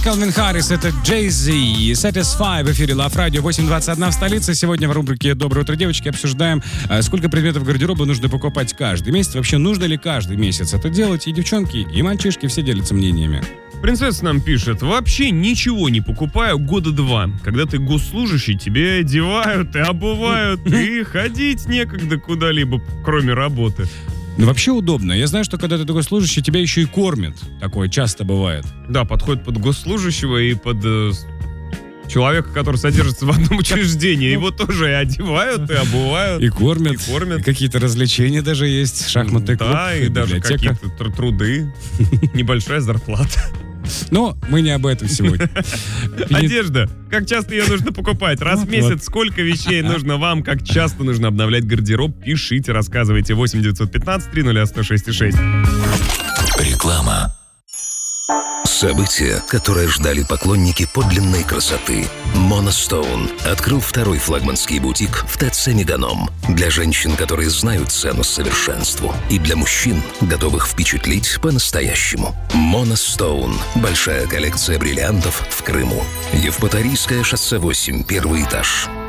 Калвин Харрис, это Jay-Z, Satisfy в эфире Love Radio 8:21 в столице. Сегодня в рубрике «Доброе утро, девочки» обсуждаем, сколько предметов гардероба нужно покупать каждый месяц. Вообще, нужно ли каждый месяц это делать? И девчонки, и мальчишки все делятся мнениями. Принцесса нам пишет: вообще ничего не покупаю года 2. Когда ты госслужащий, тебе одевают и обувают, и ходить некогда куда-либо, кроме работы. Ну, вообще удобно. Я знаю, что когда ты такой служащий, тебя еще и кормят. Такое часто бывает. Да, подходит под госслужащего и под человека, который содержится в одном учреждении. Его тоже и одевают, и обувают. И кормят. И какие-то развлечения даже есть. Шахматный клуб. Да, и даже библиотека. какие-то труды. Небольшая зарплата. Но мы не об этом сегодня. Одежда. Как часто ее нужно покупать? Раз в месяц. Сколько вещей нужно вам? Как часто нужно обновлять гардероб? Пишите, рассказывайте. 8-915-300-106-6. Реклама. Событие, которое ждали поклонники подлинной красоты. Monostone открыл второй флагманский бутик в ТЦ Меганом. Для женщин, которые знают цену совершенству. И для мужчин, готовых впечатлить по-настоящему. Monostone. Большая коллекция бриллиантов в Крыму. Евпаторийское шоссе 8, первый этаж.